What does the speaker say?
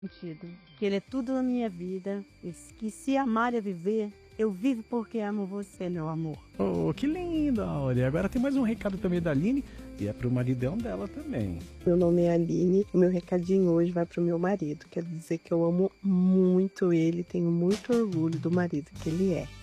Sentido, que ele é tudo na minha vida, e que se amar é viver, eu vivo porque amo você, meu amor. Oh, que linda, olha. Agora tem mais um recado também da Aline, e é pro maridão dela também. Meu nome é Aline, e meu recadinho hoje vai pro meu marido. Quero dizer que eu amo muito ele, tenho muito orgulho do marido que ele é.